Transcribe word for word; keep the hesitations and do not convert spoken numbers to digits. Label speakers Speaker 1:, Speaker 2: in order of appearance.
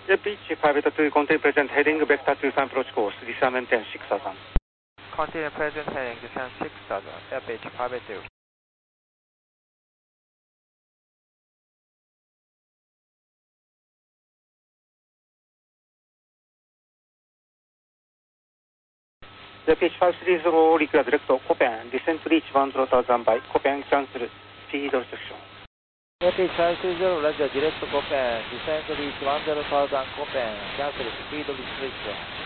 Speaker 1: The pitch five eight two, continue present heading vector two three approach course, descend maintain six thousand.
Speaker 2: Continue present heading, descend six thousand, air pitch five eight two.
Speaker 1: The pitch five three zero, require direct Copen, descend reach one zero thousand by Copen, cancel speed restriction.
Speaker 2: Air pitch five three zero, Roger, direct Copen, descend reach one zero thousand Copen, cancel speed restriction.